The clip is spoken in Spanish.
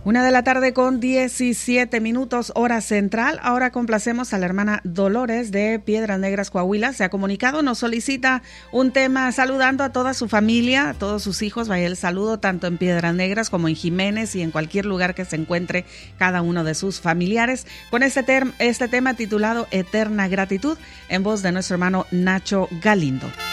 1:17 p.m, hora central. Ahora complacemos a la hermana Dolores de Piedras Negras, Coahuila. Se ha comunicado, nos solicita un tema saludando a toda su familia, a todos sus hijos. Vaya el saludo tanto en Piedras Negras como en Jiménez y en cualquier lugar que se encuentre cada uno de sus familiares. Con este tema titulado Eterna Gratitud, en voz de nuestro hermano Nacho Galindo.